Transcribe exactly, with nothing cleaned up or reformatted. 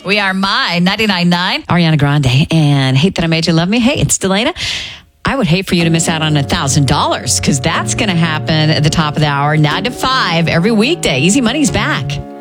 We are My ninety-nine point nine. Ariana Grande and Hate That I Made You Love Me. Hey, it's Delana. I would hate for you to miss out on one thousand dollars because that's going to happen at the top of the hour, nine to five, every weekday. Easy Money's back.